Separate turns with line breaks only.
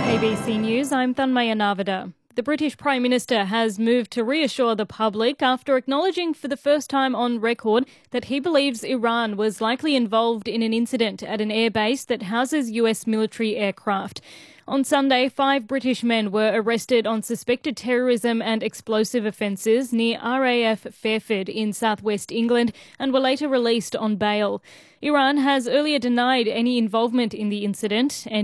ABC News, I'm Thanmaya Navada. The British Prime Minister has moved to reassure the public after acknowledging for the first time on record that he believes Iran was likely involved in an incident at an airbase that houses US military aircraft. On Sunday, 5 British men were arrested on suspected terrorism and explosive offences near RAF Fairford in southwest England and were later released on bail. Iran has earlier denied any involvement in the incident and